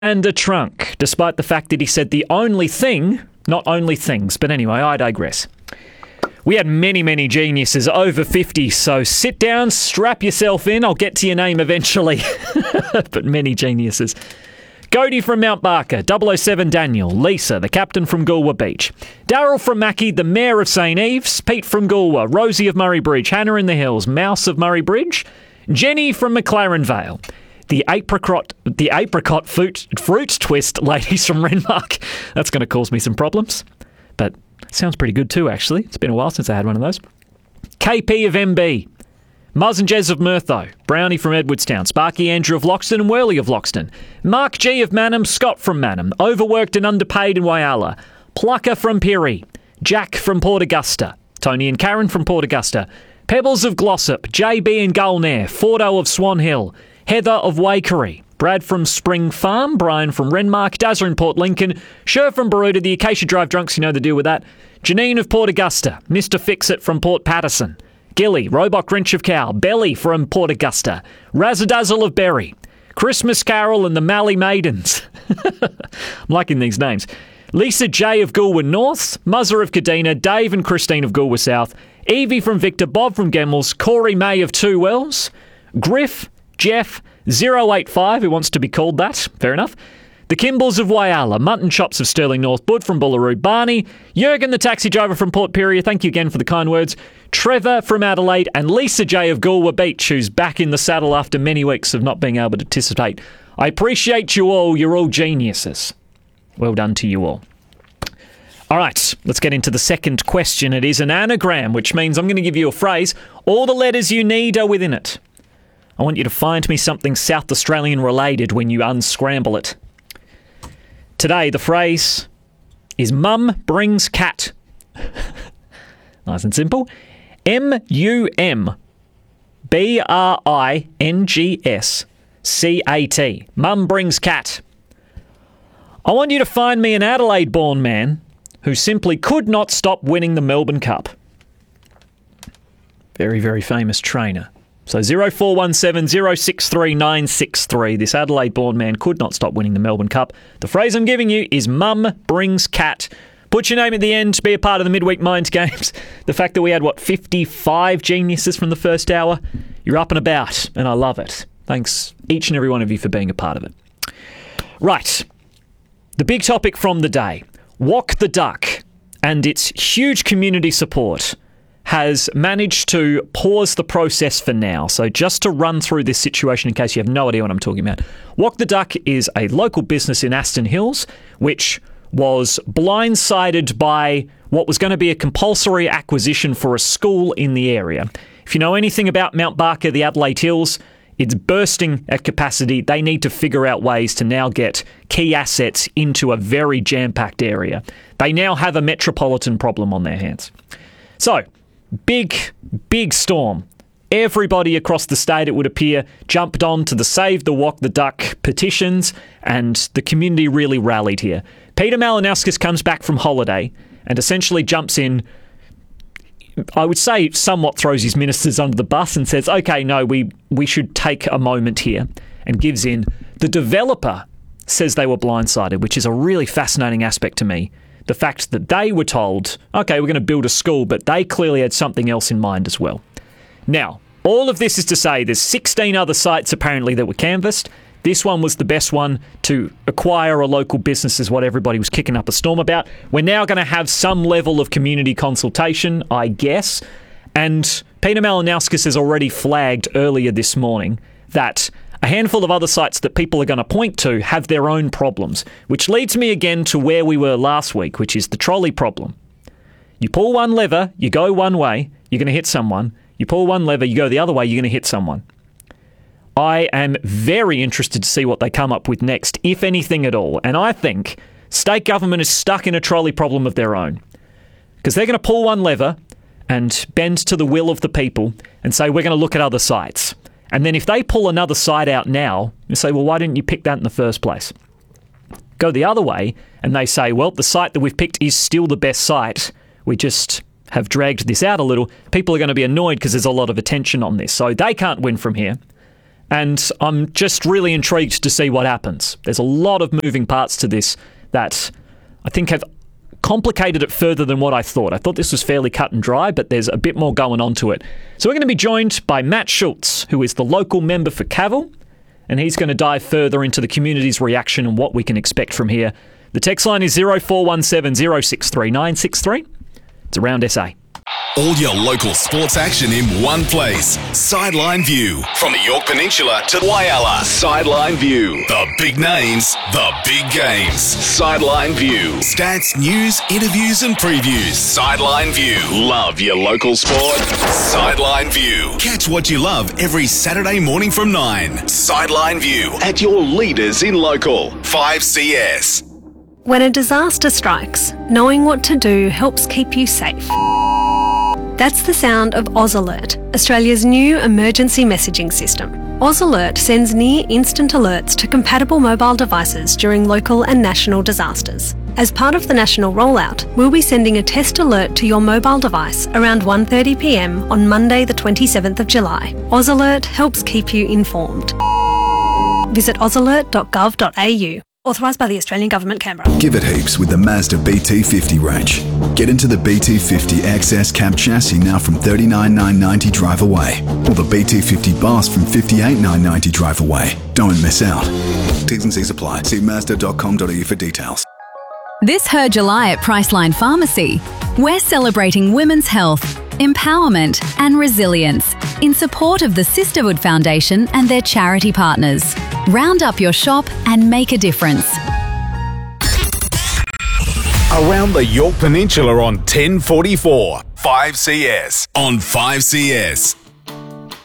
and a trunk, despite the fact that he said the only thing, not only things, but anyway, I digress. We had many, many geniuses over 50, so sit down, strap yourself in, I'll get to your name eventually. But many geniuses. Godie from Mount Barker, 007 Daniel, Lisa, the captain from Goolwa Beach, Daryl from Mackie, the mayor of St. Eves, Pete from Goolwa, Rosie of Murray Bridge, Hannah in the Hills, Mouse of Murray Bridge, Jenny from McLaren Vale, the apricot fruit twist ladies from Renmark. That's going to cause me some problems, but it sounds pretty good too, actually. It's been a while since I had one of those. KP of MB, Muzz and Jez of Murtho, Brownie from Edwardstown, Sparky Andrew of Loxton and Worley of Loxton, Mark G of Mannum, Scott from Mannum, Overworked and Underpaid in Whyalla, Plucker from Pirrie, Jack from Port Augusta, Tony and Karen from Port Augusta, Pebbles of Glossop, JB and Gulnair, Fordo of Swan Hill, Heather of Waikery, Brad from Spring Farm, Brian from Renmark, Dazza in Port Lincoln, Sher from Baroda, the Acacia Drive Drunks, you know the deal with that, Janine of Port Augusta, Mr. Fixit from Port Patterson, Gilly, Robot Grinch of Cow, Belly from Port Augusta, Razzadazzle of Berry, Christmas Carol and the Malley Maidens. I'm liking these names. Lisa J of Goolwa North, Muzzer of Kadina, Dave and Christine of Goolwa South, Evie from Victor, Bob from Gemmels, Corey May of Two Wells, Griff, Jeff, 085, who wants to be called that, fair enough, the Kimballs of Whyalla, Mutton Chops of Stirling North, Bud from Bullaroo, Barney, Jurgen the taxi driver from Port Pirie, thank you again for the kind words, Trevor from Adelaide, and Lisa J of Goolwa Beach, who's back in the saddle after many weeks of not being able to participate. I appreciate you all, you're all geniuses. Well done to you all. All right, let's get into the second question. It is an anagram, which means I'm going to give you a phrase. All the letters you need are within it. I want you to find me something South Australian related when you unscramble it. Today, the phrase is Mum Brings Cat. Nice and simple. MUMBRINGSCAT. Mum Brings Cat. I want you to find me an Adelaide-born man who simply could not stop winning the Melbourne Cup. Very, very famous trainer. So 0417 063 963. This Adelaide-born man could not stop winning the Melbourne Cup. The phrase I'm giving you is Mum Brings Cat. Put your name at the end to be a part of the Midweek Mind Games. The fact that we had, 55 geniuses from the first hour? You're up and about, and I love it. Thanks, each and every one of you, for being a part of it. Right. The big topic from the day. Walk the Duck and its huge community support has managed to pause the process for now. So just to run through this situation in case you have no idea what I'm talking about. Walk the Duck is a local business in Aston Hills which was blindsided by what was going to be a compulsory acquisition for a school in the area. If you know anything about Mount Barker, the Adelaide Hills, it's bursting at capacity. They need to figure out ways to now get key assets into a very jam-packed area. They now have a metropolitan problem on their hands. So, big storm. Everybody across the state, it would appear, jumped on to the Save the Walk the Duck petitions, and the community really rallied here. Peter Malinauskas comes back from holiday and essentially jumps in, I would say somewhat throws his ministers under the bus and says, okay, no, we should take a moment here, and gives in. The developer says they were blindsided, which is a really fascinating aspect to me. The fact that they were told, okay, we're going to build a school, but they clearly had something else in mind as well. Now, all of this is to say there's 16 other sites apparently that were canvassed. This one was the best one to acquire a local business, is what everybody was kicking up a storm about. We're now going to have some level of community consultation, I guess. And Peter Malinauskas has already flagged earlier this morning that a handful of other sites that people are going to point to have their own problems, which leads me again to where we were last week, which is the trolley problem. You pull one lever, you go one way, you're going to hit someone. You pull one lever, you go the other way, you're going to hit someone. I am very interested to see what they come up with next, if anything at all. And I think state government is stuck in a trolley problem of their own. Because they're going to pull one lever and bend to the will of the people and say, we're going to look at other sites. And then if they pull another site out now, you say, well, why didn't you pick that in the first place? Go the other way and they say, well, the site that we've picked is still the best site. We just have dragged this out a little. People are going to be annoyed because there's a lot of attention on this. So they can't win from here. And I'm just really intrigued to see what happens. There's a lot of moving parts to this that I think have complicated it further than what I thought. I thought this was fairly cut and dry, but there's a bit more going on to it. So we're going to be joined by Matt Schultz, who is the local member for Cavill, and he's going to dive further into the community's reaction and what we can expect from here. The text line is 0417 063 963. It's Around SA. All your local sports action in one place. Sideline View. From the Yorke Peninsula to Whyalla. Sideline View. The big names, the big games. Sideline View. Stats, news, interviews and previews. Sideline View. Love your local sport? Sideline View. Catch what you love every Saturday morning from 9. Sideline View. At your leaders in local. 5CS. When a disaster strikes, knowing what to do helps keep you safe. That's the sound of Oz Alert, Australia's new emergency messaging system. Oz Alert sends near-instant alerts to compatible mobile devices during local and national disasters. As part of the national rollout, we'll be sending a test alert to your mobile device around 1:30 p.m. on Monday the 27th of July. Oz Alert helps keep you informed. Visit ozalert.gov.au. Authorised by the Australian Government, Canberra. Give it heaps with the Mazda BT50 range. Get into the BT50 XS cab chassis now from $39,990 drive away. Or the BT50 Boss from $58,990 drive away. Don't miss out. T's and C's apply. See Mazda.com.au for details. This Her July at Priceline Pharmacy, we're celebrating women's health, empowerment and resilience in support of the Sisterhood Foundation and their charity partners. Round up your shop and make a difference. Around the Yorke Peninsula on 1044. 5CS. On 5CS.